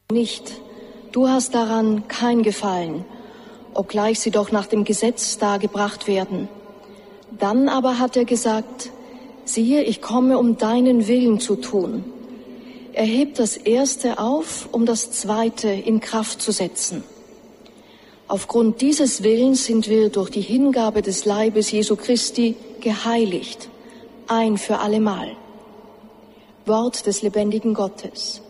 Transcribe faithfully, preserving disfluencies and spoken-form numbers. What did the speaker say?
nicht, du hast daran kein Gefallen, obgleich sie doch nach dem Gesetz dargebracht werden. Dann aber hat er gesagt, siehe, ich komme, um deinen Willen zu tun. Er hebt das Erste auf, um das Zweite in Kraft zu setzen. Aufgrund dieses Willens sind wir durch die Hingabe des Leibes Jesu Christi geheiligt, ein für allemal. Wort des lebendigen Gottes.